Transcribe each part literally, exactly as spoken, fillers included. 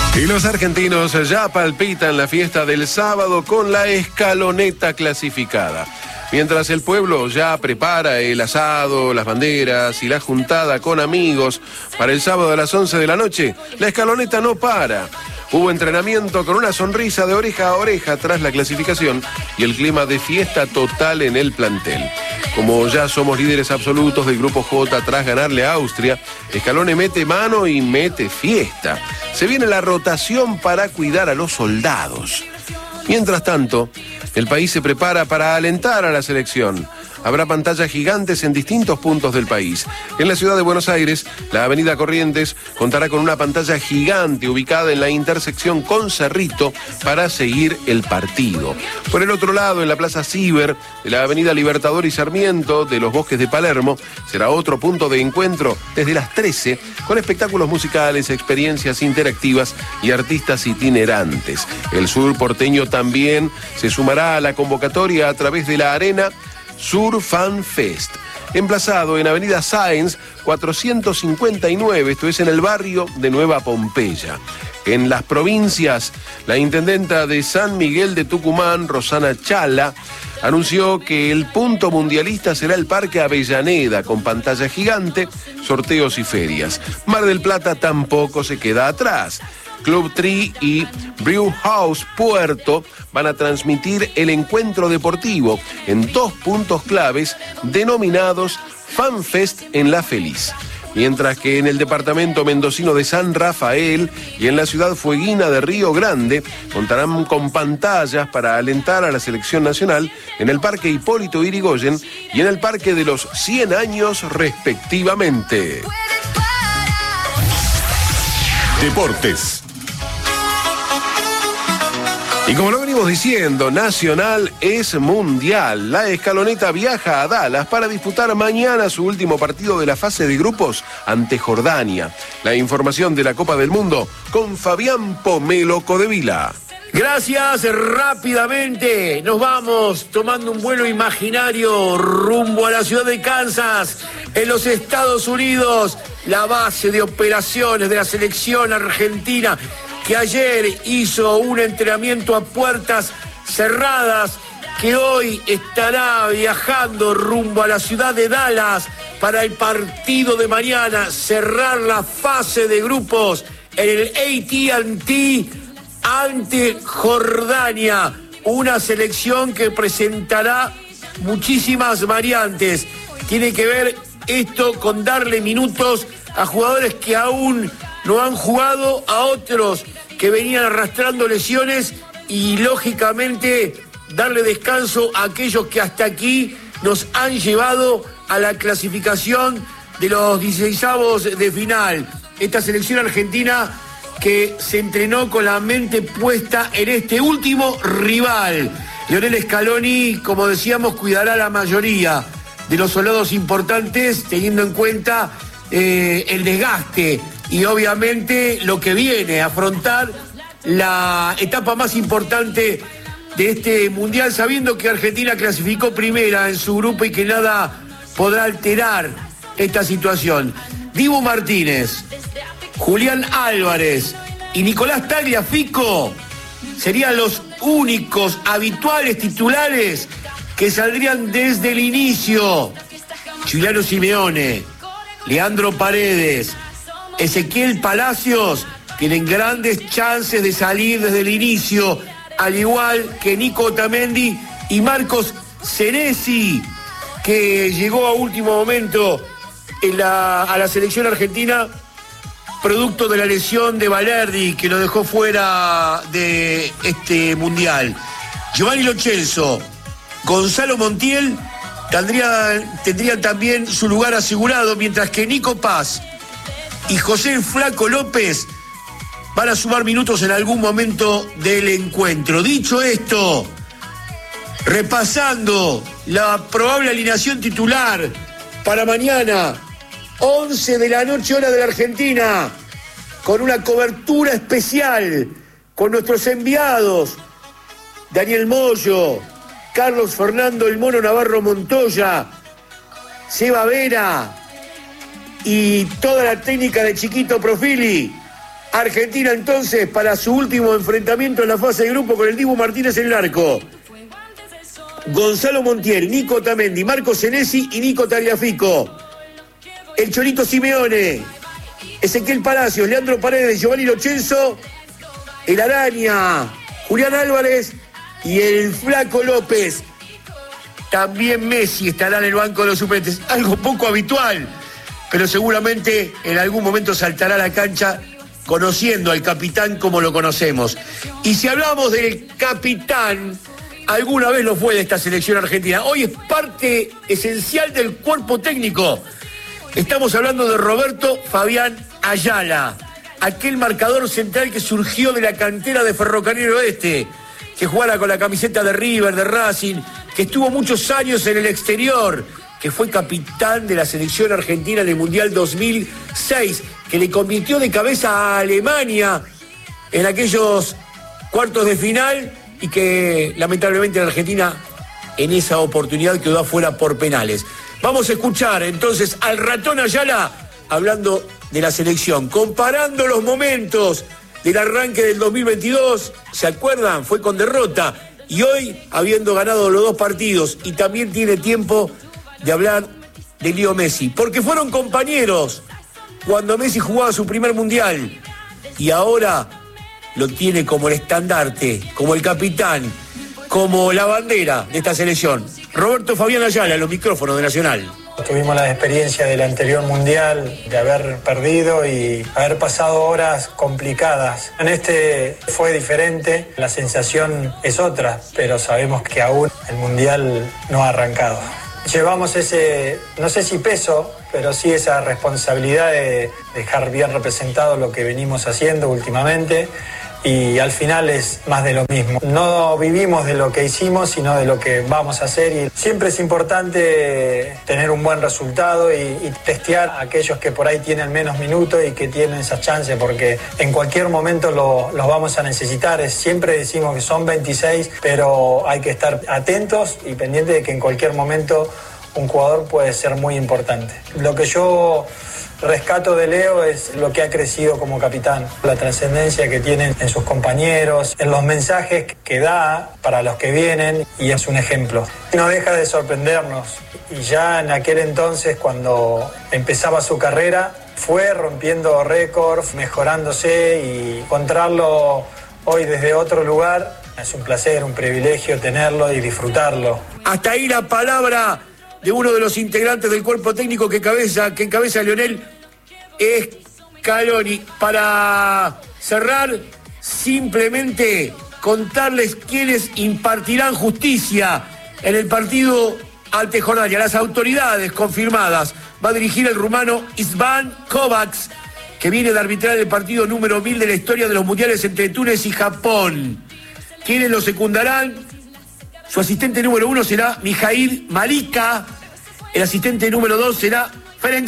Y los argentinos ya palpitan la fiesta del sábado con la escaloneta clasificada. Mientras el pueblo ya prepara el asado, las banderas y la juntada con amigos para el sábado a las once de la noche, la escaloneta no para. Hubo entrenamiento con una sonrisa de oreja a oreja tras la clasificación y el clima de fiesta total en el plantel. Como ya somos líderes absolutos del Grupo J tras ganarle a Austria, Scaloni mete mano y mete fiesta. Se viene la rotación para cuidar a los soldados. Mientras tanto, el país se prepara para alentar a la selección. Habrá pantallas gigantes en distintos puntos del país. En la ciudad de Buenos Aires, la avenida Corrientes contará con una pantalla gigante ubicada en la intersección con Cerrito para seguir el partido. Por el otro lado, en la Plaza Ciber, de la avenida Libertador y Sarmiento, de los Bosques de Palermo, será otro punto de encuentro desde las trece, con espectáculos musicales, experiencias interactivas y artistas itinerantes. El sur porteño también se sumará a la convocatoria a través de la arena Sur Fan Fest, emplazado en Avenida Sáenz cuatrocientos cincuenta y nueve, esto es en el barrio de Nueva Pompeya. En las provincias, la intendenta de San Miguel de Tucumán, Rosana Chala, anunció que el punto mundialista será el Parque Avellaneda, con pantalla gigante, sorteos y ferias. Mar del Plata tampoco se queda atrás. Club Tree y Brew House Puerto van a transmitir el encuentro deportivo en dos puntos claves denominados Fan Fest en La Feliz. Mientras que en el departamento mendocino de San Rafael y en la ciudad fueguina de Río Grande contarán con pantallas para alentar a la selección nacional en el Parque Hipólito Yrigoyen y en el Parque de los cien años respectivamente. Deportes. Y como lo venimos diciendo, Nacional es mundial. La escaloneta viaja a Dallas para disputar mañana su último partido de la fase de grupos ante Jordania. La información de la Copa del Mundo con Fabián Pomelo Codevila. Gracias, rápidamente nos vamos tomando un vuelo imaginario rumbo a la ciudad de Kansas, en los Estados Unidos, la base de operaciones de la selección argentina, que ayer hizo un entrenamiento a puertas cerradas, que hoy estará viajando rumbo a la ciudad de Dallas para el partido de mañana, cerrar la fase de grupos en el A T and T ante Jordania, una selección que presentará muchísimas variantes. Tiene que ver esto con darle minutos a jugadores que aún no han jugado, a otros que venían arrastrando lesiones y, lógicamente, darle descanso a aquellos que hasta aquí nos han llevado a la clasificación de los dieciseisavos de final. Esta selección argentina que se entrenó con la mente puesta en este último rival. Lionel Scaloni, como decíamos, cuidará la mayoría de los soldados importantes, teniendo en cuenta eh, el desgaste y obviamente lo que viene, afrontar la etapa más importante de este mundial, sabiendo que Argentina clasificó primera en su grupo y que nada podrá alterar esta situación. Dibu Martínez, Julián Álvarez y Nicolás Tagliafico serían los únicos habituales titulares que saldrían desde el inicio. Giuliano Simeone, Leandro Paredes, Ezequiel Palacios tienen grandes chances de salir desde el inicio, al igual que Nico Otamendi y Marcos Senesi, que llegó a último momento en la, a la selección argentina producto de la lesión de Valerdi, que lo dejó fuera de este mundial. Giovanni Lo Celso, Gonzalo Montiel tendrían, tendrían también su lugar asegurado, mientras que Nico Paz y José Flaco López van a sumar minutos en algún momento del encuentro. Dicho esto, repasando la probable alineación titular para mañana, once de la noche, hora de la Argentina, con una cobertura especial con nuestros enviados, Daniel Moyo, Carlos Fernando El Mono Navarro Montoya, Seba Vera y toda la técnica de Chiquito Profili. Argentina entonces para su último enfrentamiento en la fase de grupo con el Dibu Martínez en el arco. Gonzalo Montiel, Nico Otamendi, Marco Senesi y Nico Tagliafico. El Cholito Simeone, Ezequiel Palacios, Leandro Paredes, Giovanni Lo Celso, el Araña, Julián Álvarez y el Flaco López. También Messi estará en el banco de los suplentes. Algo poco habitual, pero seguramente en algún momento saltará a la cancha conociendo al capitán como lo conocemos. Y si hablamos del capitán, alguna vez lo fue de esta selección argentina. Hoy es parte esencial del cuerpo técnico. Estamos hablando de Roberto Fabián Ayala, aquel marcador central que surgió de la cantera de Ferrocarril Oeste, que jugara con la camiseta de River, de Racing, que estuvo muchos años en el exterior, que fue capitán de la selección argentina en el Mundial dos mil seis, que le convirtió de cabeza a Alemania en aquellos cuartos de final y que lamentablemente la Argentina en esa oportunidad quedó afuera por penales. Vamos a escuchar entonces al ratón Ayala hablando de la selección, comparando los momentos del arranque del dos mil veintidós, ¿se acuerdan? Fue con derrota, y hoy habiendo ganado los dos partidos, y también tiene tiempo de hablar de Leo Messi, porque fueron compañeros cuando Messi jugaba su primer mundial, y ahora lo tiene como el estandarte, como el capitán, como la bandera de esta selección. Roberto Fabián Ayala, en los micrófonos de Nacional. Tuvimos la experiencia del anterior mundial, de haber perdido y haber pasado horas complicadas. En este fue diferente, la sensación es otra, pero sabemos que aún el mundial no ha arrancado. Llevamos ese, no sé si peso, pero sí esa responsabilidad de dejar bien representado lo que venimos haciendo últimamente. Y al final es más de lo mismo. No vivimos de lo que hicimos, sino de lo que vamos a hacer. Y siempre es importante tener un buen resultado y, y testear a aquellos que por ahí tienen menos minutos y que tienen esas chances, porque en cualquier momento lo, los vamos a necesitar. Siempre decimos que son veintiséis, pero hay que estar atentos y pendientes de que en cualquier momento un jugador puede ser muy importante. Lo que yo rescato de Leo es lo que ha crecido como capitán, la trascendencia que tiene en sus compañeros, en los mensajes que da para los que vienen, y es un ejemplo. No deja de sorprendernos, y ya en aquel entonces, cuando empezaba su carrera, fue rompiendo récords, mejorándose, y encontrarlo hoy desde otro lugar es un placer, un privilegio tenerlo y disfrutarlo. Hasta ahí la palabra de uno de los integrantes del cuerpo técnico que encabeza, que encabeza Lionel Scaloni. Para cerrar, simplemente contarles quiénes impartirán justicia en el partido ante Jordania. Las autoridades confirmadas. Va a dirigir el rumano István Kovacs, que viene de arbitrar el partido número mil de la historia de los mundiales entre Túnez y Japón. ¿Quiénes lo secundarán? Su asistente número uno será Mijail Malika. El asistente número dos será Ferenc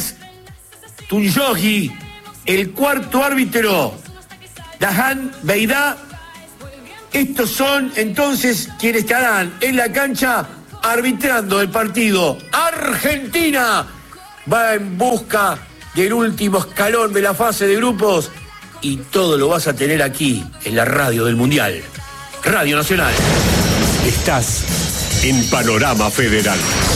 Tunjogi. El cuarto árbitro, Dahan Beidá. Estos son entonces quienes estarán en la cancha arbitrando el partido. Argentina va en busca del último escalón de la fase de grupos, y todo lo vas a tener aquí en la radio del Mundial. Radio Nacional. Estás en Panorama Federal.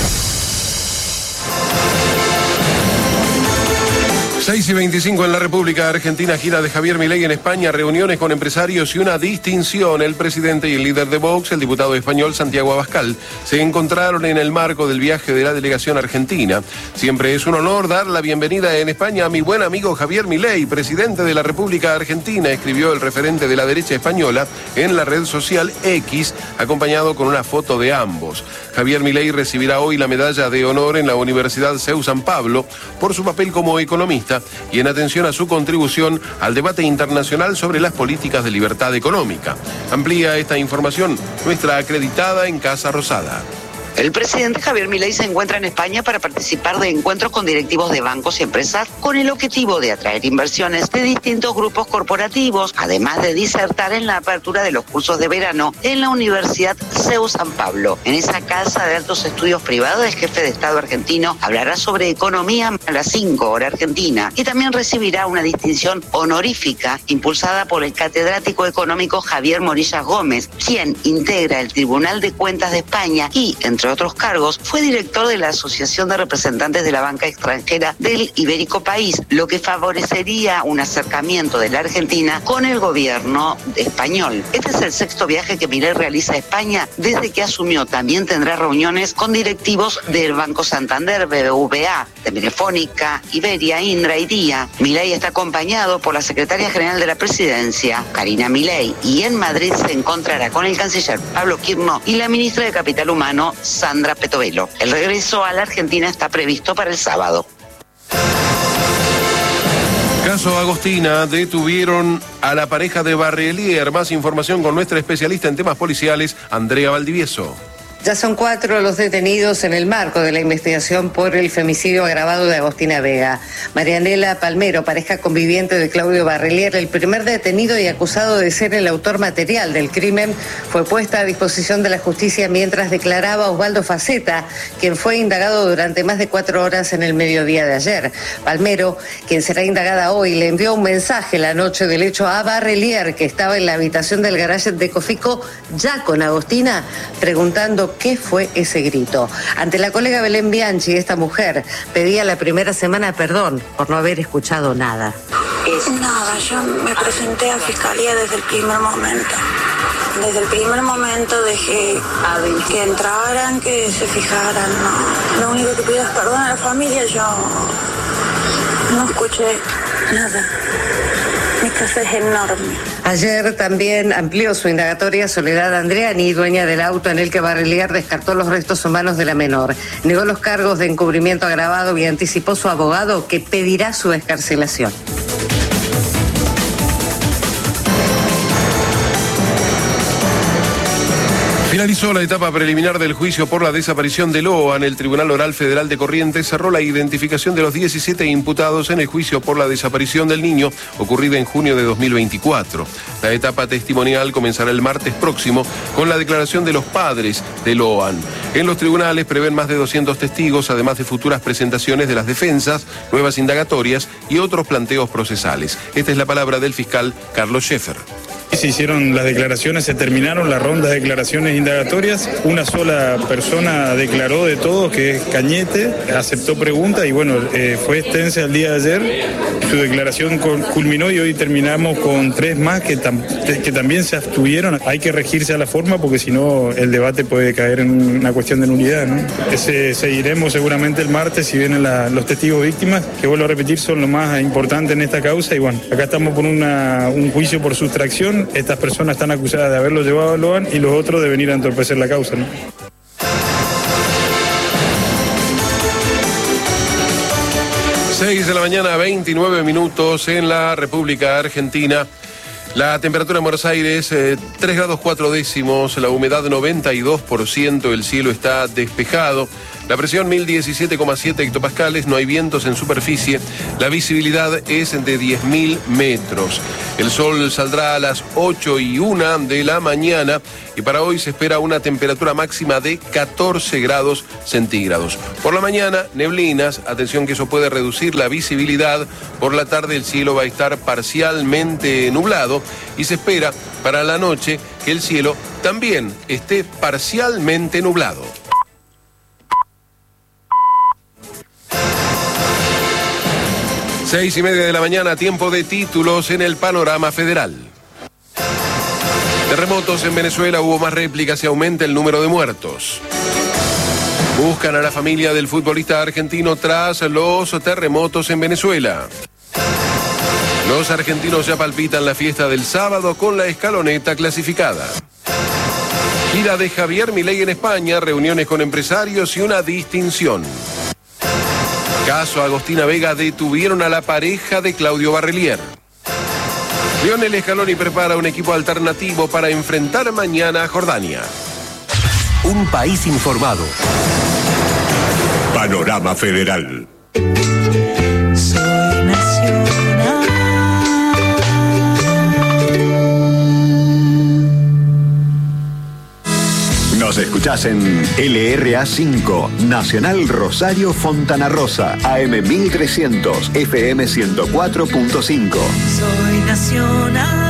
seis y veinticinco en la República Argentina, gira de Javier Milei en España, reuniones con empresarios y una distinción. El presidente y el líder de Vox, el diputado español Santiago Abascal, se encontraron en el marco del viaje de la delegación argentina. Siempre es un honor dar la bienvenida en España a mi buen amigo Javier Milei, presidente de la República Argentina, escribió el referente de la derecha española en la red social X, acompañado con una foto de ambos. Javier Milei recibirá hoy la medalla de honor en la Universidad CEU San Pablo por su papel como economista y en atención a su contribución al debate internacional sobre las políticas de libertad económica. Amplía esta información nuestra acreditada en Casa Rosada. El presidente Javier Milei se encuentra en España para participar de encuentros con directivos de bancos y empresas con el objetivo de atraer inversiones de distintos grupos corporativos, además de disertar en la apertura de los cursos de verano en la Universidad CEU San Pablo. En esa casa de altos estudios privados, el jefe de Estado argentino hablará sobre economía a las cinco hora argentina y también recibirá una distinción honorífica impulsada por el catedrático económico Javier Morillas Gómez, quien integra el Tribunal de Cuentas de España y, entre otros cargos, fue director de la Asociación de Representantes de la Banca Extranjera del Ibérico País, lo que favorecería un acercamiento de la Argentina con el gobierno español. Este es el sexto viaje que Milei realiza a España desde que asumió. También tendrá reuniones con directivos del Banco Santander, B B V A, de Telefónica, Iberia, Indra y Día. Milei está acompañado por la secretaria general de la Presidencia, Karina Milei, y en Madrid se encontrará con el canciller Pablo Quirno y la ministra de Capital Humano, Sandra Petovelo. El regreso a la Argentina está previsto para el sábado. Caso Agostina, detuvieron a la pareja de Barrelier. Más información con nuestra especialista en temas policiales, Andrea Valdivieso. Ya son cuatro los detenidos en el marco de la investigación por el femicidio agravado de Agostina Vega. Marianela Palmero, pareja conviviente de Claudio Barrelier, el primer detenido y acusado de ser el autor material del crimen, fue puesta a disposición de la justicia mientras declaraba Osvaldo Faceta, quien fue indagado durante más de cuatro horas en el mediodía de ayer. Palmero, quien será indagada hoy, le envió un mensaje la noche del hecho a Barrelier, que estaba en la habitación del garaje de Cofico, ya con Agostina, preguntando ¿qué fue ese grito? Ante la colega Belén Bianchi, esta mujer pedía la primera semana perdón por no haber escuchado nada. Nada, yo me presenté a Fiscalía desde el primer momento. Desde el primer momento dejé que entraran, que se fijaran. No. Lo único que pido es perdón a la familia, yo no escuché nada. Mi casa es enorme. Ayer también amplió su indagatoria Soledad Andreani, dueña del auto en el que Barrelier descartó los restos humanos de la menor. Negó los cargos de encubrimiento agravado y anticipó su abogado que pedirá su excarcelación. Finalizó la etapa preliminar del juicio por la desaparición de Loan. El Tribunal Oral Federal de Corrientes cerró la identificación de los diecisiete imputados en el juicio por la desaparición del niño, ocurrida en junio de dos mil veinticuatro. La etapa testimonial comenzará el martes próximo con la declaración de los padres de Loan. En los tribunales prevén más de doscientos testigos, además de futuras presentaciones de las defensas, nuevas indagatorias y otros planteos procesales. Esta es la palabra del fiscal Carlos Scheffer. Se hicieron las declaraciones, se terminaron las rondas de declaraciones indagatorias. Una sola persona declaró de todos, que es Cañete, aceptó preguntas y bueno, eh, fue extensa el día de ayer. Su declaración culminó y hoy terminamos con tres más que, tam que también se abstuvieron. Hay que regirse a la forma porque si no el debate puede caer en una cuestión de nulidad, ¿no? Ese, seguiremos seguramente el martes si vienen la, los testigos víctimas, que vuelvo a repetir son lo más importante en esta causa. Y bueno, acá estamos por una, un juicio por sustracción. Estas personas están acusadas de haberlo llevado a Loan y los otros de venir a entorpecer la causa, ¿no? seis de la mañana, veintinueve minutos en la República Argentina. La temperatura en Buenos Aires, eh, tres grados cuatro décimos, la humedad noventa y dos por ciento, el cielo está despejado. La presión mil diecisiete coma siete hectopascales, no hay vientos en superficie, la visibilidad es de diez mil metros. El sol saldrá a las ocho y una de la mañana y para hoy se espera una temperatura máxima de catorce grados centígrados. Por la mañana, neblinas, atención que eso puede reducir la visibilidad. Por la tarde el cielo va a estar parcialmente nublado y se espera para la noche que el cielo también esté parcialmente nublado. Seis y media de la mañana, tiempo de títulos en el panorama federal. Terremotos en Venezuela, hubo más réplicas y aumenta el número de muertos. Buscan a la familia del futbolista argentino tras los terremotos en Venezuela. Los argentinos ya palpitan la fiesta del sábado con la escaloneta clasificada. Gira de Javier Milei en España, reuniones con empresarios y una distinción. Caso Agostina Vega, detuvieron a la pareja de Claudio Barrelier. Lionel Scaloni prepara un equipo alternativo para enfrentar mañana a Jordania. Un país informado. Panorama Federal. Soy nacional. Nos escuchás en L R A cinco, Nacional Rosario Fontana Rosa, A M mil trescientos, F M ciento cuatro punto cinco. Soy nacional.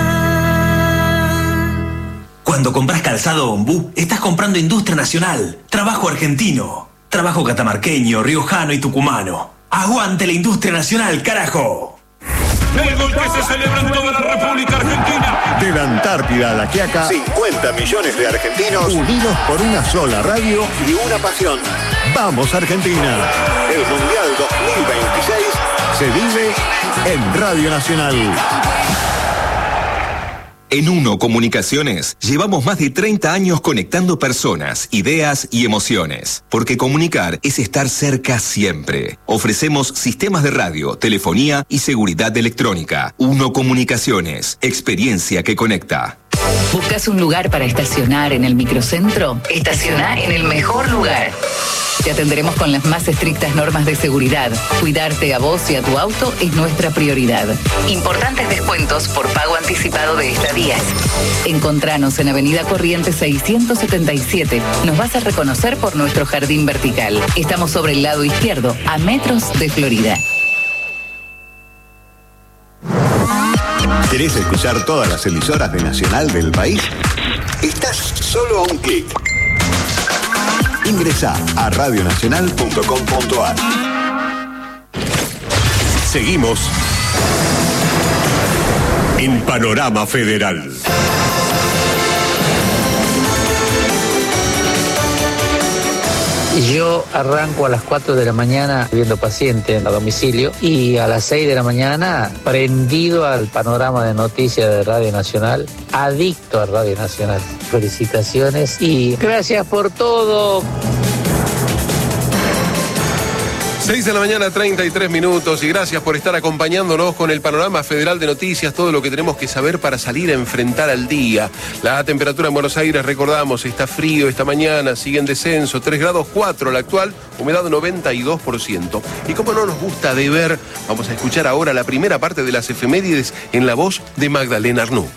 Cuando compras calzado Ombú, estás comprando industria nacional, trabajo argentino, trabajo catamarqueño, riojano y tucumano. ¡Aguante la industria nacional, carajo! El gol que se celebra en toda la República Argentina. De la Antártida a la Quiaca, cincuenta millones de argentinos unidos por una sola radio y una pasión. ¡Vamos, Argentina! El Mundial dos mil veintiséis se vive en Radio Nacional. En Uno Comunicaciones llevamos más de treinta años conectando personas, ideas y emociones. Porque comunicar es estar cerca siempre. Ofrecemos sistemas de radio, telefonía y seguridad electrónica. Uno Comunicaciones, experiencia que conecta. ¿Buscas un lugar para estacionar en el microcentro? Estaciona en el mejor lugar. Te atenderemos con las más estrictas normas de seguridad. Cuidarte a vos y a tu auto es nuestra prioridad. Importantes descuentos por pago anticipado de estadías. Encontranos en Avenida Corrientes seiscientos setenta y siete. Nos vas a reconocer por nuestro jardín vertical. Estamos sobre el lado izquierdo, a metros de Florida. ¿Querés escuchar todas las emisoras de Nacional del país? Estás solo a un clic. Ingresá a radionacional punto com punto a r. Seguimos en Panorama Federal. Yo arranco a las cuatro de la mañana viendo pacientes a domicilio y a las seis de la mañana prendido al panorama de noticias de Radio Nacional, adicto a Radio Nacional. Felicitaciones y gracias por todo. seis de la mañana, treinta y tres minutos, y gracias por estar acompañándonos con el Panorama Federal de Noticias, todo lo que tenemos que saber para salir a enfrentar al día. La temperatura en Buenos Aires, recordamos, está frío esta mañana, sigue en descenso, tres grados cuatro la actual, humedad noventa y dos por ciento. Y como no nos gusta de ver, vamos a escuchar ahora la primera parte de las efemérides en la voz de Magdalena Arnú.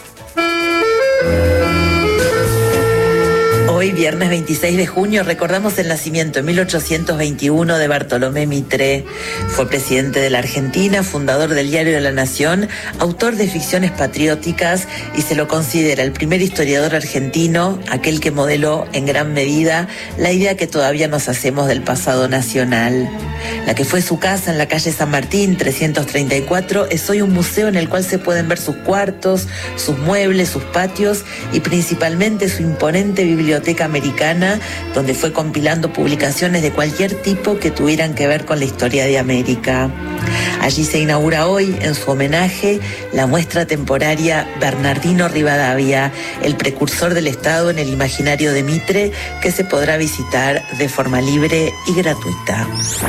Hoy, viernes veintiséis de junio, recordamos el nacimiento en mil ochocientos veintiuno de Bartolomé Mitre. Fue presidente de la Argentina, fundador del Diario de la Nación, autor de ficciones patrióticas y se lo considera el primer historiador argentino, aquel que modeló en gran medida la idea que todavía nos hacemos del pasado nacional. La que fue su casa en la calle San Martín, trescientos treinta y cuatro, es hoy un museo en el cual se pueden ver sus cuartos, sus muebles, sus patios y principalmente su imponente biblioteca americana, donde fue compilando publicaciones de cualquier tipo que tuvieran que ver con la historia de América. Allí se inaugura hoy, en su homenaje, la muestra temporaria Bernardino Rivadavia, el precursor del Estado en el imaginario de Mitre, que se podrá visitar de forma libre y gratuita.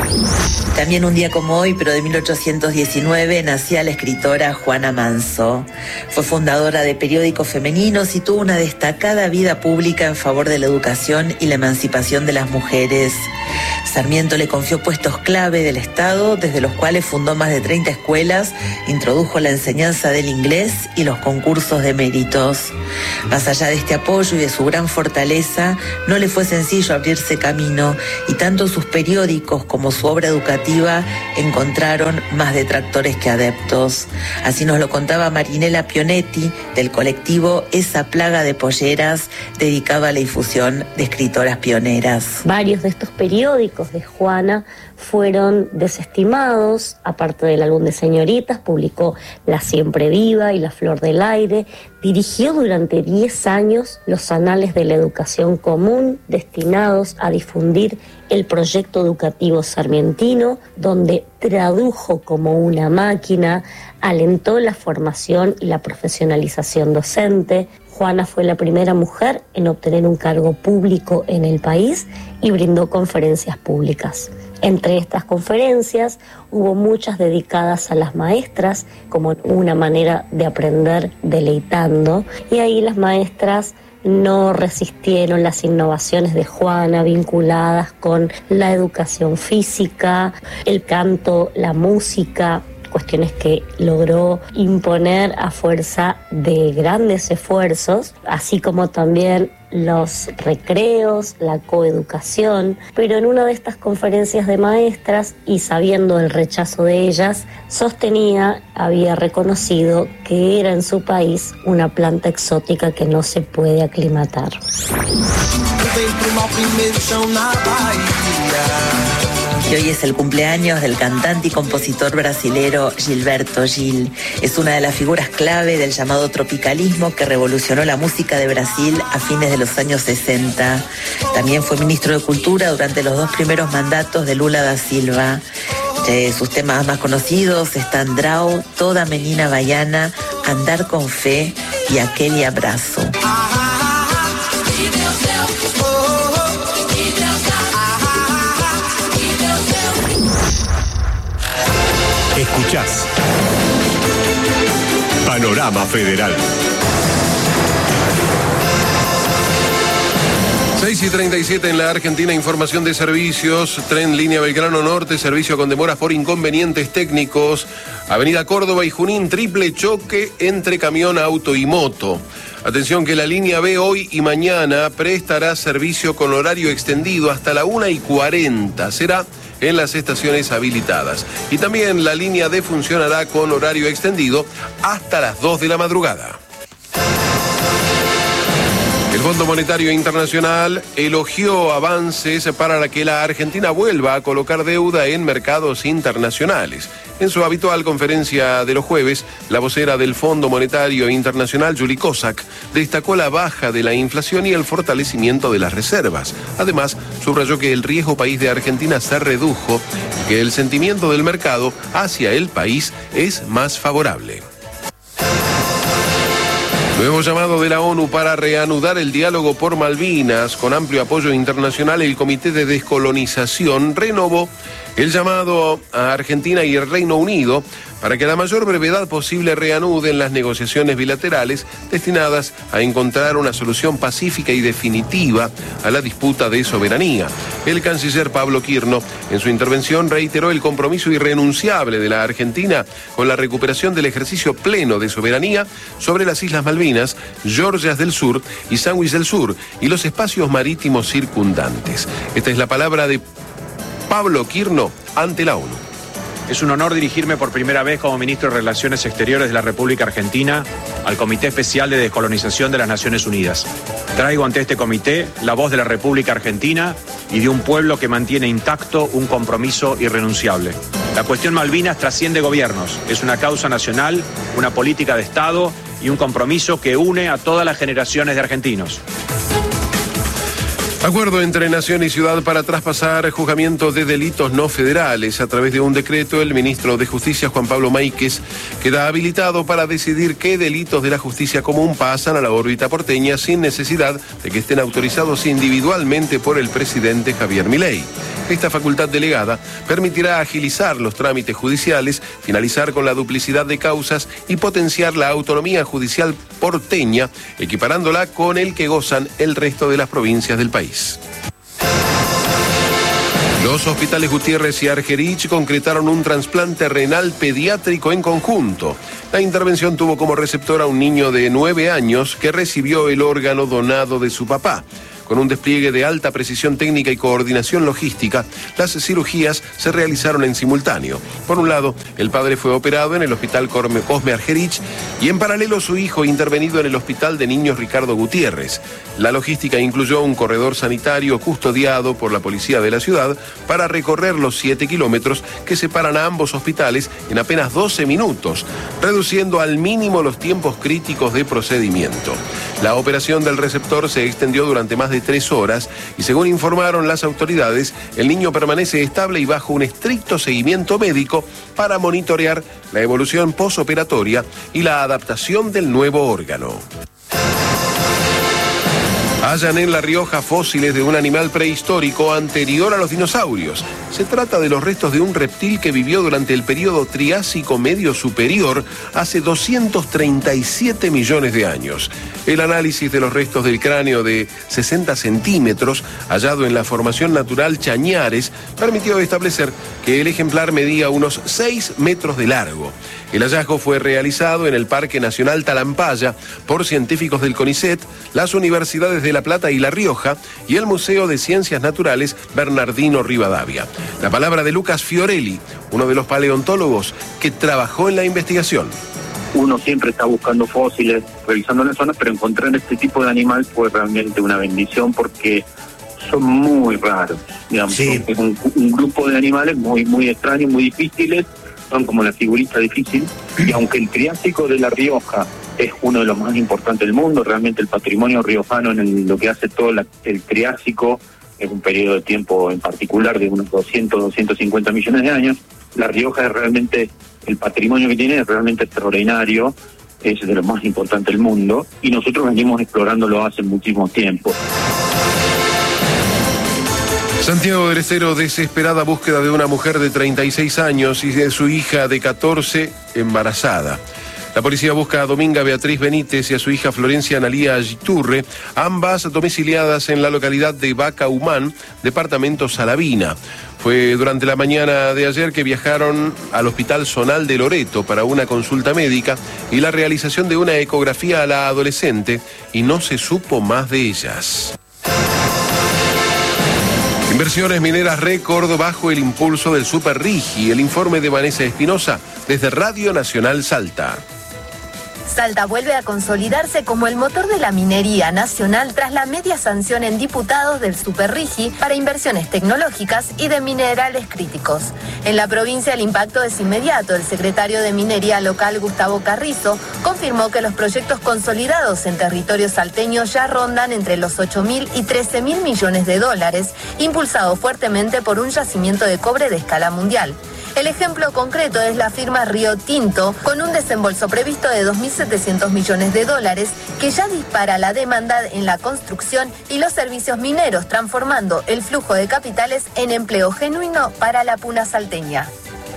También un día como hoy, pero de mil ochocientos diecinueve, nacía la escritora Juana Manso. Fue fundadora de periódicos femeninos y tuvo una destacada vida pública en favor de la educación y la emancipación de las mujeres. Sarmiento le confió puestos clave del Estado, desde los cuales fundó más de treinta escuelas, introdujo la enseñanza del inglés y los concursos de méritos. Más allá de este apoyo y de su gran fortaleza, no le fue sencillo abrirse camino, y tanto sus periódicos como su obra educativa encontraron más detractores que adeptos. Así nos lo contaba Marinela Pionetti, del colectivo Esa Plaga de Polleras, dedicado a la difusión de escritoras pioneras. Varios de estos periódicos de Juana fueron desestimados, aparte del álbum de señoritas, publicó La Siempre Viva y La Flor del Aire, dirigió durante diez años los anales de la educación común destinados a difundir el proyecto educativo sarmientino, donde tradujo como una máquina, alentó la formación y la profesionalización docente. Juana fue la primera mujer en obtener un cargo público en el país y brindó conferencias públicas. Entre estas conferencias hubo muchas dedicadas a las maestras como una manera de aprender deleitando, y ahí las maestras no resistieron las innovaciones de Juana vinculadas con la educación física, el canto, la música, cuestiones que logró imponer a fuerza de grandes esfuerzos, así como también los recreos, la coeducación, pero en una de estas conferencias de maestras, y sabiendo el rechazo de ellas, sostenía, había reconocido que era en su país una planta exótica que no se puede aclimatar. Y hoy es el cumpleaños del cantante y compositor brasilero Gilberto Gil. Es una de las figuras clave del llamado tropicalismo que revolucionó la música de Brasil a fines de los años sesenta. También fue ministro de Cultura durante los dos primeros mandatos de Lula da Silva. De sus temas más conocidos están Drau, Toda Menina Baiana, Andar con Fe y Aquel Abrazo. Escuchás Panorama Federal. seis y treinta y siete en la Argentina, información de servicios, tren línea Belgrano Norte, servicio con demoras por inconvenientes técnicos, avenida Córdoba y Junín, triple choque entre camión, auto y moto. Atención que la línea B hoy y mañana prestará servicio con horario extendido hasta la una y cuarenta, será en las estaciones habilitadas. Y también la línea D funcionará con horario extendido hasta las dos de la madrugada. El Fondo Monetario Internacional elogió avances para que la Argentina vuelva a colocar deuda en mercados internacionales. En su habitual conferencia de los jueves, la vocera del Fondo Monetario Internacional, Julie Kozak, destacó la baja de la inflación y el fortalecimiento de las reservas. Además, subrayó que el riesgo país de Argentina se redujo y que el sentimiento del mercado hacia el país es más favorable. Nuevo llamado de la ONU para reanudar el diálogo por Malvinas. Con amplio apoyo internacional, el Comité de Descolonización renovó el llamado a Argentina y el Reino Unido para que a la mayor brevedad posible reanuden las negociaciones bilaterales destinadas a encontrar una solución pacífica y definitiva a la disputa de soberanía. El canciller Pablo Quirno, en su intervención, reiteró el compromiso irrenunciable de la Argentina con la recuperación del ejercicio pleno de soberanía sobre las Islas Malvinas, Georgias del Sur y Sandwich del Sur y los espacios marítimos circundantes. Esta es la palabra de Pablo Quirno ante la ONU. Es un honor dirigirme por primera vez como ministro de Relaciones Exteriores de la República Argentina al Comité Especial de Descolonización de las Naciones Unidas. Traigo ante este comité la voz de la República Argentina y de un pueblo que mantiene intacto un compromiso irrenunciable. La cuestión Malvinas trasciende gobiernos, es una causa nacional, una política de Estado y un compromiso que une a todas las generaciones de argentinos. Acuerdo entre Nación y Ciudad para traspasar juzgamiento de delitos no federales. A través de un decreto, el ministro de Justicia, Juan Pablo Máiquez, queda habilitado para decidir qué delitos de la justicia común pasan a la órbita porteña sin necesidad de que estén autorizados individualmente por el presidente Javier Milei. Esta facultad delegada permitirá agilizar los trámites judiciales, finalizar con la duplicidad de causas y potenciar la autonomía judicial porteña, equiparándola con el que gozan el resto de las provincias del país. Los hospitales Gutiérrez y Argerich concretaron un trasplante renal pediátrico en conjunto. La intervención tuvo como receptor a un niño de nueve años que recibió el órgano donado de su papá. Con un despliegue de alta precisión técnica y coordinación logística, las cirugías se realizaron en simultáneo. Por un lado, el padre fue operado en el Hospital Cosme Argerich y en paralelo su hijo intervenido en el Hospital de Niños Ricardo Gutiérrez. La logística incluyó un corredor sanitario custodiado por la policía de la ciudad para recorrer los siete kilómetros que separan a ambos hospitales en apenas doce minutos, reduciendo al mínimo los tiempos críticos de procedimiento. La operación del receptor se extendió durante más de tres horas y, según informaron las autoridades, el niño permanece estable y bajo un estricto seguimiento médico para monitorear la evolución posoperatoria y la adaptación del nuevo órgano. Hallan en La Rioja fósiles de un animal prehistórico anterior a los dinosaurios. Se trata de los restos de un reptil que vivió durante el período Triásico Medio Superior hace doscientos treinta y siete millones de años. El análisis de los restos del cráneo de sesenta centímetros, hallado en la formación natural Chañares, permitió establecer que el ejemplar medía unos seis metros de largo. El hallazgo fue realizado en el Parque Nacional Talampaya por científicos del CONICET, las universidades de La Plata y La Rioja y el Museo de Ciencias Naturales Bernardino Rivadavia. La palabra de Lucas Fiorelli, uno de los paleontólogos que trabajó en la investigación. Uno siempre está buscando fósiles, revisando las zonas, pero encontrar este tipo de animal fue realmente una bendición porque son muy raros, digamos. Sí. Es un, un grupo de animales muy, muy extraños, muy difíciles. Son como la figurita difícil, y aunque el Triásico de La Rioja es uno de los más importantes del mundo, realmente el patrimonio riojano en el, lo que hace todo la, el Triásico es un periodo de tiempo en particular de unos doscientos, doscientos cincuenta millones de años. La Rioja es realmente, el patrimonio que tiene es realmente extraordinario, es de lo más importante del mundo, y nosotros venimos explorándolo hace muchísimo tiempo. Santiago del Estero, desesperada búsqueda de una mujer de treinta y seis años y de su hija de catorce embarazada. La policía busca a Dominga Beatriz Benítez y a su hija Florencia Analía Ayiturre, ambas domiciliadas en la localidad de Vaca Humán, departamento Salavina. Fue durante la mañana de ayer que viajaron al Hospital Zonal de Loreto para una consulta médica y la realización de una ecografía a la adolescente, y no se supo más de ellas. Inversiones mineras récord bajo el impulso del Super Rigi. El informe de Vanessa Espinosa desde Radio Nacional Salta. Salta vuelve a consolidarse como el motor de la minería nacional tras la media sanción en diputados del Super Rigi para inversiones tecnológicas y de minerales críticos. En la provincia el impacto es inmediato. El secretario de Minería Local, Gustavo Carrizo, confirmó que los proyectos consolidados en territorio salteño ya rondan entre los ocho mil y trece mil millones de dólares, impulsado fuertemente por un yacimiento de cobre de escala mundial. El ejemplo concreto es la firma Río Tinto, con un desembolso previsto de dos mil setecientos millones de dólares, que ya dispara la demanda en la construcción y los servicios mineros, transformando el flujo de capitales en empleo genuino para la puna salteña.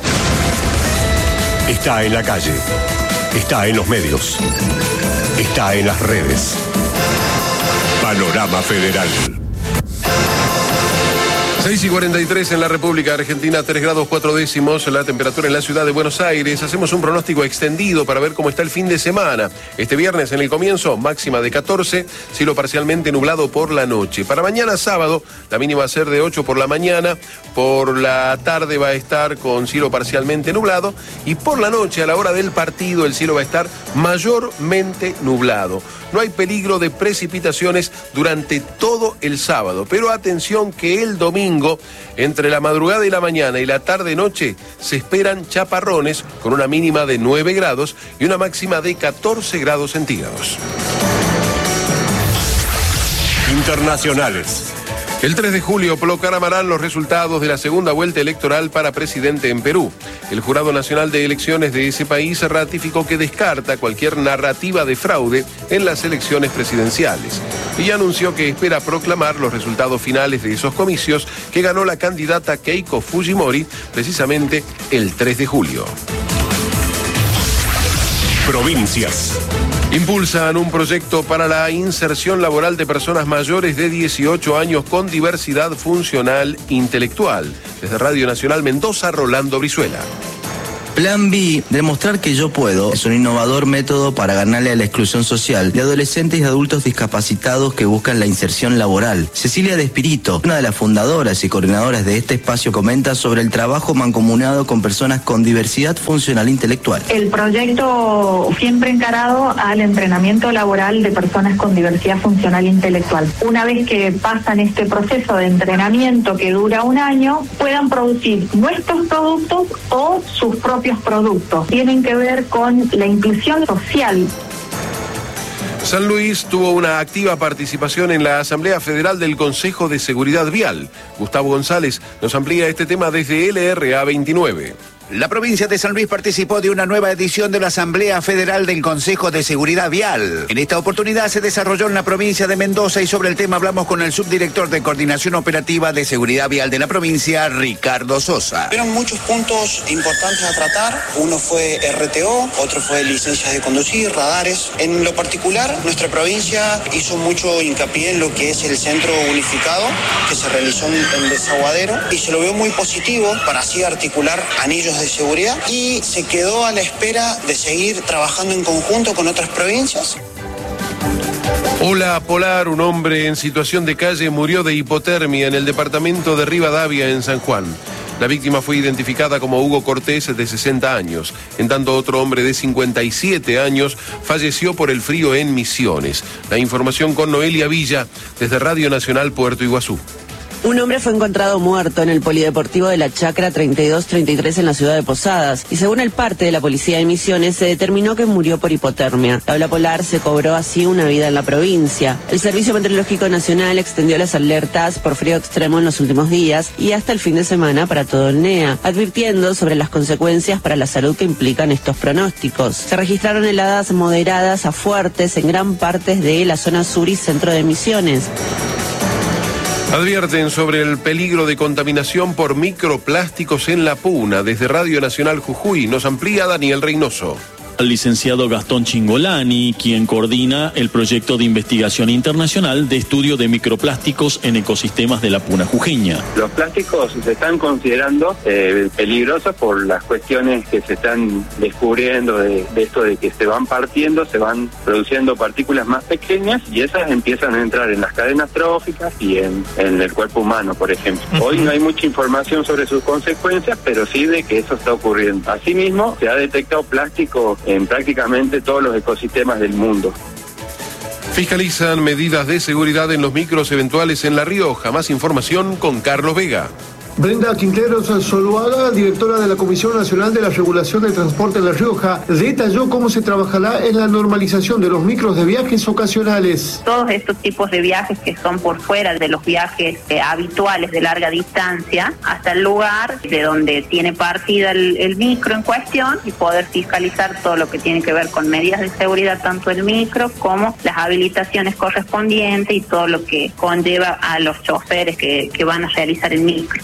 Está en la calle, está en los medios, está en las redes. Panorama Federal. seis y cuarenta y tres en la República Argentina, tres grados cuatro décimos la temperatura en la ciudad de Buenos Aires. Hacemos un pronóstico extendido para ver cómo está el fin de semana. Este viernes en el comienzo, máxima de catorce, cielo parcialmente nublado por la noche. Para mañana sábado, la mínima va a ser de ocho por la mañana, por la tarde va a estar con cielo parcialmente nublado y por la noche, a la hora del partido, el cielo va a estar mayormente nublado. No hay peligro de precipitaciones durante todo el sábado, pero atención que el domingo, entre la madrugada y la mañana y la tarde-noche, se esperan chaparrones con una mínima de nueve grados y una máxima de catorce grados centígrados. Internacionales. El tres de julio proclamarán los resultados de la segunda vuelta electoral para presidente en Perú. El Jurado Nacional de Elecciones de ese país ratificó que descarta cualquier narrativa de fraude en las elecciones presidenciales y anunció que espera proclamar los resultados finales de esos comicios que ganó la candidata Keiko Fujimori precisamente el tres de julio. Provincias. Impulsan un proyecto para la inserción laboral de personas mayores de dieciocho años con diversidad funcional intelectual. Desde Radio Nacional Mendoza, Rolando Brizuela. Plan B, demostrar que yo puedo, es un innovador método para ganarle a la exclusión social de adolescentes y adultos discapacitados que buscan la inserción laboral. Cecilia De Espirito, una de las fundadoras y coordinadoras de este espacio, comenta sobre el trabajo mancomunado con personas con diversidad funcional intelectual. El proyecto siempre encarado al entrenamiento laboral de personas con diversidad funcional intelectual. Una vez que pasan este proceso de entrenamiento que dura un año, puedan producir nuestros productos o sus propios productos. Tienen que ver con la inclusión social. San Luis tuvo una activa participación en la Asamblea Federal del Consejo de Seguridad Vial. Gustavo González nos amplía este tema desde L R A veintinueve. La provincia de San Luis participó de una nueva edición de la Asamblea Federal del Consejo de Seguridad Vial. En esta oportunidad se desarrolló en la provincia de Mendoza y sobre el tema hablamos con el subdirector de Coordinación Operativa de Seguridad Vial de la provincia, Ricardo Sosa. Fueron muchos puntos importantes a tratar. Uno fue R T O, otro fue licencias de conducir, radares. En lo particular, nuestra provincia hizo mucho hincapié en lo que es el centro unificado que se realizó en Desaguadero y se lo vio muy positivo para así articular anillos de seguridad y se quedó a la espera de seguir trabajando en conjunto con otras provincias. Ola polar, un hombre en situación de calle murió de hipotermia en el departamento de Rivadavia, en San Juan. La víctima fue identificada como Hugo Cortés, de sesenta años. En tanto, otro hombre de cincuenta y siete años falleció por el frío en Misiones. La información con Noelia Villa, desde Radio Nacional Puerto Iguazú. Un hombre fue encontrado muerto en el polideportivo de la Chacra treinta y dos treinta y tres en la ciudad de Posadas y según el parte de la policía de Misiones se determinó que murió por hipotermia. La ola polar se cobró así una vida en la provincia. El Servicio Meteorológico Nacional extendió las alertas por frío extremo en los últimos días y hasta el fin de semana para todo el N E A, advirtiendo sobre las consecuencias para la salud que implican estos pronósticos. Se registraron heladas moderadas a fuertes en gran parte de la zona sur y centro de Misiones. Advierten sobre el peligro de contaminación por microplásticos en la Puna. Desde Radio Nacional Jujuy nos amplía Daniel Reynoso. Al licenciado Gastón Chingolani, quien coordina el proyecto de investigación internacional de estudio de microplásticos en ecosistemas de la Puna jujeña. Los plásticos se están considerando eh, peligrosos por las cuestiones que se están descubriendo de, de esto de que se van partiendo, se van produciendo partículas más pequeñas y esas empiezan a entrar en las cadenas tróficas y en, en el cuerpo humano, por ejemplo. Uh-huh. Hoy no hay mucha información sobre sus consecuencias, pero sí de que eso está ocurriendo. Asimismo, se ha detectado plástico en prácticamente todos los ecosistemas del mundo. Fiscalizan medidas de seguridad en los micros eventuales en La Rioja. Más información con Carlos Vega. Brenda Quinteros Zuluaga, directora de la Comisión Nacional de la Regulación del Transporte de La Rioja, detalló cómo se trabajará en la normalización de los micros de viajes ocasionales. Todos estos tipos de viajes que son por fuera de los viajes eh, habituales de larga distancia, hasta el lugar de donde tiene partida el, el micro en cuestión y poder fiscalizar todo lo que tiene que ver con medidas de seguridad, tanto el micro como las habilitaciones correspondientes y todo lo que conlleva a los choferes que, que van a realizar el micro.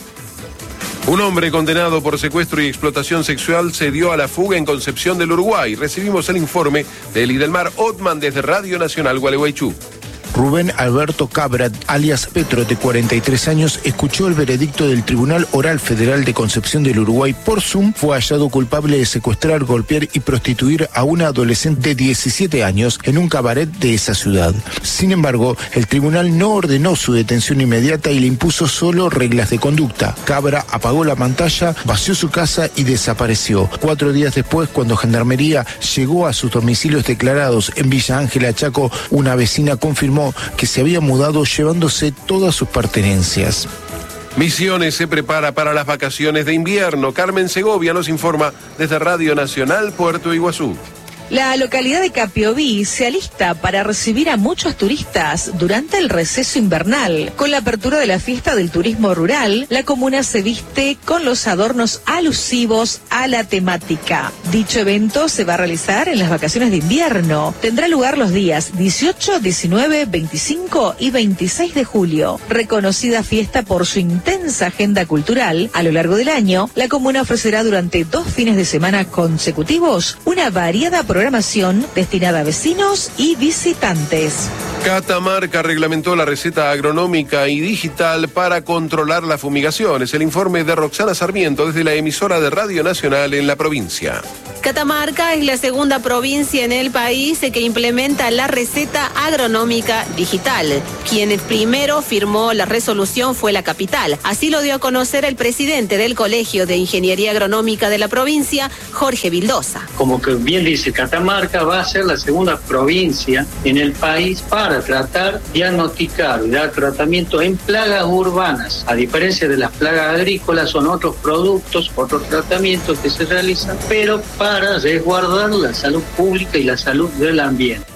Un hombre condenado por secuestro y explotación sexual se dio a la fuga en Concepción del Uruguay. Recibimos el informe de Lidelmar Ottman desde Radio Nacional Gualeguaychú. Rubén Alberto Cabra, alias Petro, de cuarenta y tres años, escuchó el veredicto del Tribunal Oral Federal de Concepción del Uruguay por Zoom. Fue hallado culpable de secuestrar, golpear y prostituir a una adolescente de diecisiete años en un cabaret de esa ciudad. Sin embargo, el tribunal no ordenó su detención inmediata y le impuso solo reglas de conducta. Cabra apagó la pantalla, vació su casa y desapareció. Cuatro días después, cuando Gendarmería llegó a sus domicilios declarados en Villa Ángela, Chaco, una vecina confirmó que se había mudado llevándose todas sus pertenencias. Misiones se prepara para las vacaciones de invierno. Carmen Segovia nos informa desde Radio Nacional Puerto Iguazú. La localidad de Capiobí se alista para recibir a muchos turistas durante el receso invernal. Con la apertura de la fiesta del turismo rural, la comuna se viste con los adornos alusivos a la temática. Dicho evento se va a realizar en las vacaciones de invierno. Tendrá lugar los días dieciocho, diecinueve, veinticinco y veintiséis de julio. Reconocida fiesta por su intensa agenda cultural, a lo largo del año, la comuna ofrecerá durante dos fines de semana consecutivos una variada programación destinada a vecinos y visitantes. Catamarca reglamentó la receta agronómica y digital para controlar las fumigaciones. El informe de Roxana Sarmiento desde la emisora de Radio Nacional en la provincia. Catamarca es la segunda provincia en el país que implementa la receta agronómica digital. Quien primero firmó la resolución fue la capital. Así lo dio a conocer el presidente del Colegio de Ingeniería Agronómica de la provincia, Jorge Vildosa. Como que bien dice, Catamarca va a ser la segunda provincia en el país para tratar, diagnosticar y dar tratamiento en plagas urbanas. A diferencia de las plagas agrícolas, son otros productos, otros tratamientos que se realizan, pero para para resguardar la salud pública y la salud del ambiente.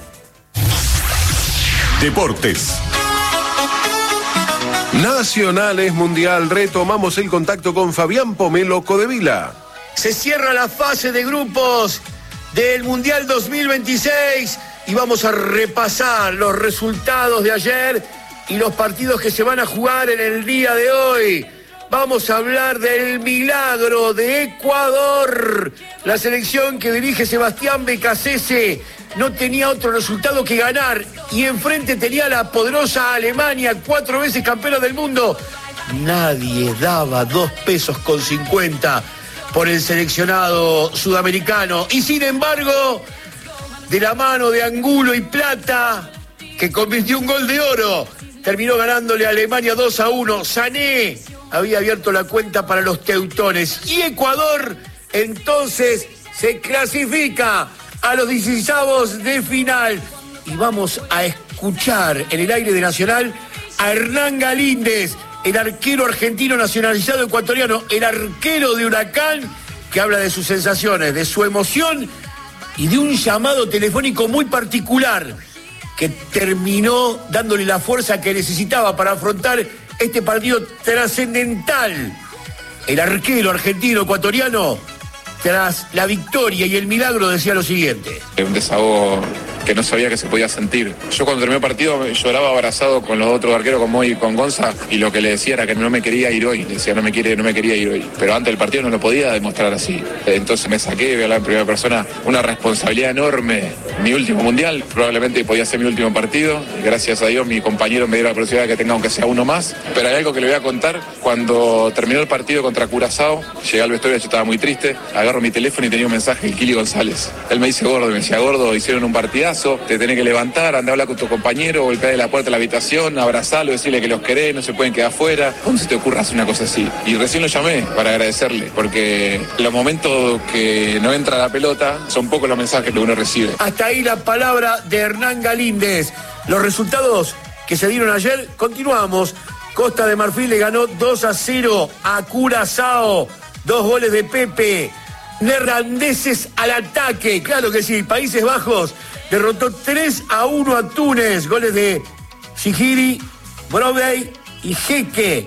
Deportes. Nacionales Mundial, retomamos el contacto con Fabián Pomelo Codevila. Se cierra la fase de grupos del Mundial dos mil veintiséis y vamos a repasar los resultados de ayer y los partidos que se van a jugar en el día de hoy. Vamos a hablar del milagro de Ecuador. La selección que dirige Sebastián Becasese no tenía otro resultado que ganar y enfrente tenía la poderosa Alemania, cuatro veces campeona del mundo. Nadie daba dos pesos con cincuenta por el seleccionado sudamericano. Y sin embargo, de la mano de Angulo y Plata, que convirtió un gol de oro, terminó ganándole a Alemania dos a uno. Sané había abierto la cuenta para los teutones. Y Ecuador, entonces, se clasifica a los dieciseisavos de final. Y vamos a escuchar en el aire de Nacional a Hernán Galíndez, el arquero argentino nacionalizado ecuatoriano, el arquero de Huracán, que habla de sus sensaciones, de su emoción y de un llamado telefónico muy particular que terminó dándole la fuerza que necesitaba para afrontar este partido trascendental. El arquero argentino ecuatoriano, tras la victoria y el milagro, decía lo siguiente. Un desahogo que no sabía que se podía sentir. Yo cuando terminé el partido lloraba abrazado con los otros arqueros, con Moy y con Gonza, y lo que le decía era que no me quería ir hoy. Le decía, no me, quiere, no me quería ir hoy. Pero antes del partido no lo podía demostrar así. Entonces me saqué, voy a hablar en primera persona, una responsabilidad enorme. Mi último mundial, probablemente podía ser mi último partido. Y gracias a Dios mi compañero me dio la posibilidad de que tenga aunque sea uno más. Pero hay algo que le voy a contar. Cuando terminó el partido contra Curazao, llegué al vestuario, yo estaba muy triste, agarro mi teléfono y tenía un mensaje de Kili González. Él me dice, gordo, me decía, gordo, hicieron un partidazo, te tenés que levantar, andá a hablar con tu compañero, golpear la puerta de la habitación, abrazarlo, decirle que los querés, no se pueden quedar afuera. ¿Cómo se te ocurre hacer una cosa así? Y recién lo llamé para agradecerle, porque los momentos que no entra la pelota son pocos los mensajes que uno recibe. Hasta ahí la palabra de Hernán Galíndez. Los resultados que se dieron ayer, continuamos. Costa de Marfil le ganó dos a cero a Curazao, dos goles de Pepe. Neerlandeses al ataque, claro que sí. Países Bajos derrotó tres a uno a Túnez, goles de Shihiri, Brobey y Jeque.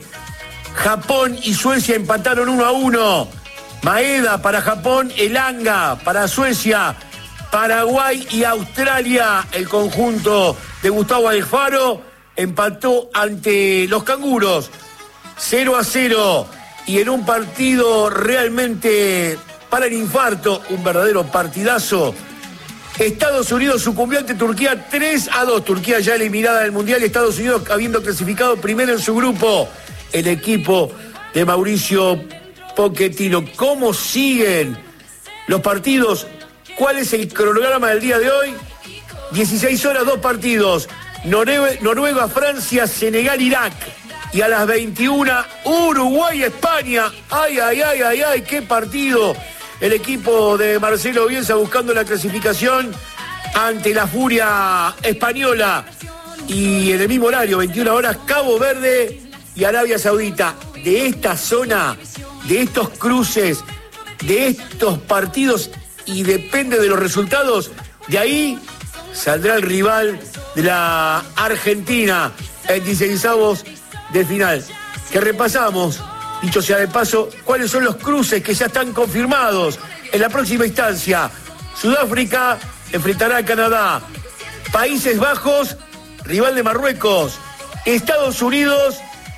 Japón y Suecia empataron uno a uno. Maeda para Japón, Elanga para Suecia, Paraguay y Australia. El conjunto de Gustavo Alfaro empató ante los canguros cero a cero. Y en un partido realmente para el infarto, un verdadero partidazo, Estados Unidos sucumbió ante Turquía tres a dos. Turquía ya eliminada del Mundial, Estados Unidos habiendo clasificado primero en su grupo. El equipo de Mauricio Pochettino. ¿Cómo siguen los partidos? ¿Cuál es el cronograma del día de hoy? dieciséis horas, dos partidos. Norue- Noruega, Francia, Senegal, Irak. Y a las veintiuna, Uruguay, España. Ay, ay, ay, ay, ay, qué partido. El equipo de Marcelo Bielsa buscando la clasificación ante la furia española. Y en el mismo horario, veintiuna horas, Cabo Verde y Arabia Saudita. De esta zona, de estos cruces, de estos partidos, y depende de los resultados, de ahí saldrá el rival de la Argentina en dieciseisavos de final. Que repasamos, dicho sea de paso, cuáles son los cruces que ya están confirmados en la próxima instancia. Sudáfrica enfrentará a Canadá. Países Bajos, rival de Marruecos. Estados Unidos,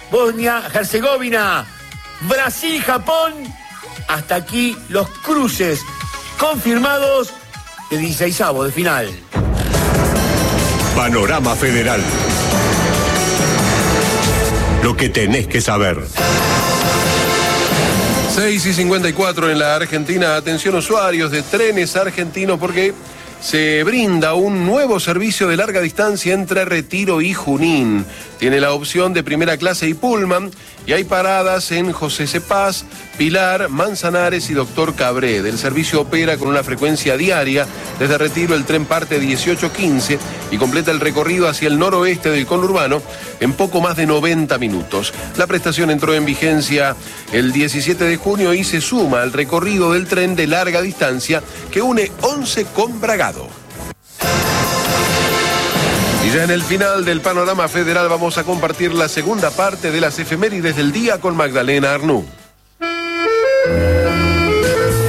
Bosnia-Herzegovina. Brasil-Japón. Hasta aquí los cruces confirmados de dieciseisavos de final. Panorama Federal. Lo que tenés que saber. seis y cincuenta y cuatro en la Argentina. Atención usuarios de Trenes Argentinos, porque se brinda un nuevo servicio de larga distancia entre Retiro y Junín. Tiene la opción de primera clase y Pullman, y hay paradas en José Cepaz, Pilar, Manzanares y Doctor Cabré. El servicio opera con una frecuencia diaria. Desde Retiro el tren parte dieciocho quince y completa el recorrido hacia el noroeste del conurbano en poco más de noventa minutos. La prestación entró en vigencia el diecisiete de junio y se suma al recorrido del tren de larga distancia que une Once con Bragado. Y ya en el final del Panorama Federal vamos a compartir la segunda parte de las efemérides del día con Magdalena Arnú.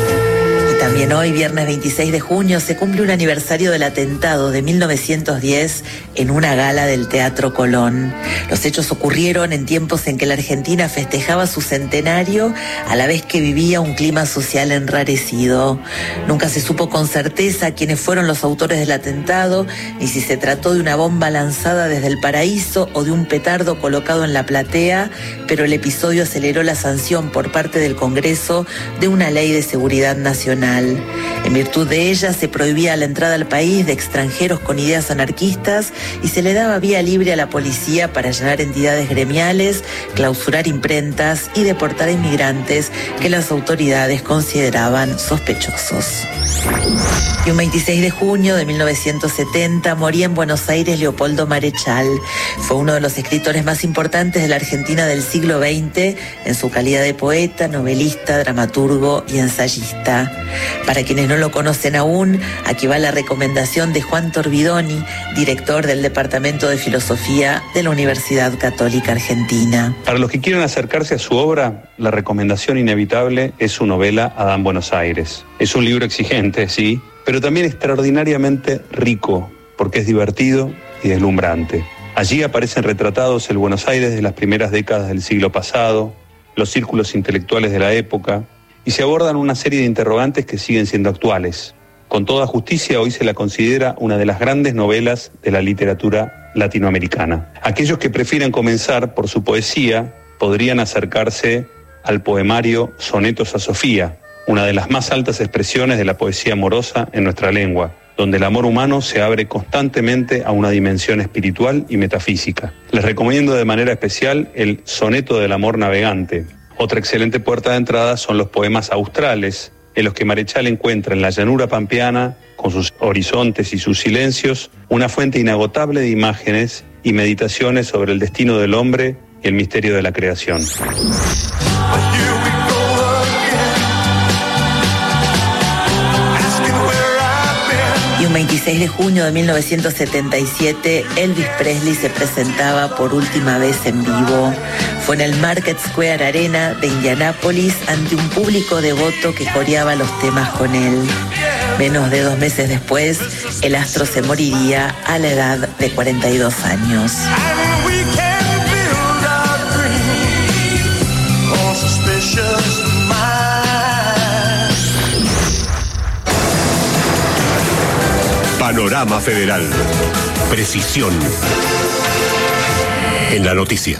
Bien, hoy, viernes veintiséis de junio, se cumple un aniversario del atentado de mil novecientos diez en una gala del Teatro Colón. Los hechos ocurrieron en tiempos en que la Argentina festejaba su centenario, a la vez que vivía un clima social enrarecido. Nunca se supo con certeza quiénes fueron los autores del atentado, ni si se trató de una bomba lanzada desde el paraíso o de un petardo colocado en la platea, pero el episodio aceleró la sanción por parte del Congreso de una ley de seguridad nacional. En virtud de ella se prohibía la entrada al país de extranjeros con ideas anarquistas y se le daba vía libre a la policía para allanar entidades gremiales, clausurar imprentas y deportar a inmigrantes que las autoridades consideraban sospechosos. Y un veintiséis de junio de mil novecientos setenta moría en Buenos Aires Leopoldo Marechal. Fue uno de los escritores más importantes de la Argentina del siglo veinte en su calidad de poeta, novelista, dramaturgo y ensayista. Para quienes no lo conocen aún, aquí va la recomendación de Juan Torbidoni, director del Departamento de Filosofía de la Universidad Católica Argentina. Para los que quieran acercarse a su obra, la recomendación inevitable es su novela Adán Buenos Aires. Es un libro exigente, sí, pero también extraordinariamente rico, porque es divertido y deslumbrante. Allí aparecen retratados el Buenos Aires de las primeras décadas del siglo pasado, los círculos intelectuales de la época, y se abordan una serie de interrogantes que siguen siendo actuales. Con toda justicia, hoy se la considera una de las grandes novelas de la literatura latinoamericana. Aquellos que prefieran comenzar por su poesía podrían acercarse al poemario Sonetos a Sofía, una de las más altas expresiones de la poesía amorosa en nuestra lengua, donde el amor humano se abre constantemente a una dimensión espiritual y metafísica. Les recomiendo de manera especial el Soneto del Amor Navegante. Otra excelente puerta de entrada son los poemas australes, en los que Marechal encuentra en la llanura pampeana, con sus horizontes y sus silencios, una fuente inagotable de imágenes y meditaciones sobre el destino del hombre y el misterio de la creación. Y un veintiséis de junio de mil novecientos setenta y siete, Elvis Presley se presentaba por última vez en vivo. Fue en el Market Square Arena de Indianápolis ante un público devoto que coreaba los temas con él. Menos de dos meses después, el astro se moriría a la edad de cuarenta y dos años. Panorama Federal. Precisión en la noticia.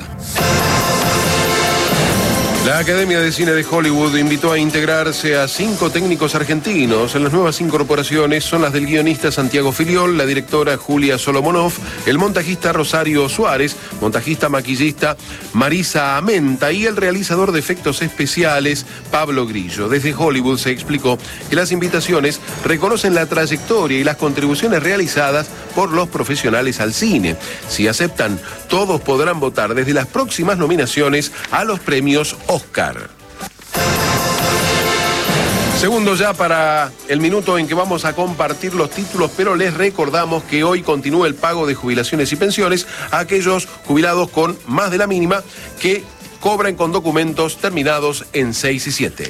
La Academia de Cine de Hollywood invitó a integrarse a cinco técnicos argentinos. Las nuevas incorporaciones son las del guionista Santiago Filiol, la directora Julia Solomonov, el montajista Rosario Suárez, montajista maquillista Marisa Amenta y el realizador de efectos especiales Pablo Grillo. Desde Hollywood se explicó que las invitaciones reconocen la trayectoria y las contribuciones realizadas por los profesionales al cine. Si aceptan, todos podrán votar desde las próximas nominaciones a los premios Oscar. Segundo ya para el minuto en que vamos a compartir los títulos, pero les recordamos que hoy continúa el pago de jubilaciones y pensiones a aquellos jubilados con más de la mínima que cobran con documentos terminados en seis y siete.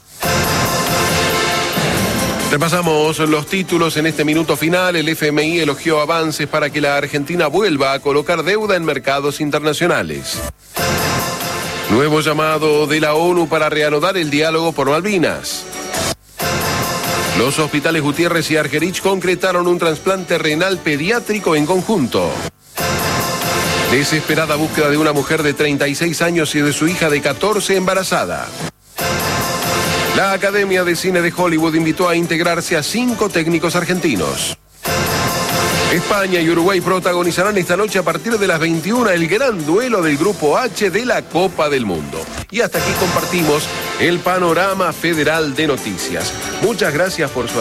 Repasamos los títulos en este minuto final. El F M I elogió avances para que la Argentina vuelva a colocar deuda en mercados internacionales. Nuevo llamado de la ONU para reanudar el diálogo por Malvinas. Los hospitales Gutiérrez y Argerich concretaron un trasplante renal pediátrico en conjunto. Desesperada búsqueda de una mujer de treinta y seis años y de su hija de catorce embarazada. La Academia de Cine de Hollywood invitó a integrarse a cinco técnicos argentinos. España y Uruguay protagonizarán esta noche a partir de las veintiuna el gran duelo del Grupo H de la Copa del Mundo. Y hasta aquí compartimos el panorama federal de noticias. Muchas gracias por su atención.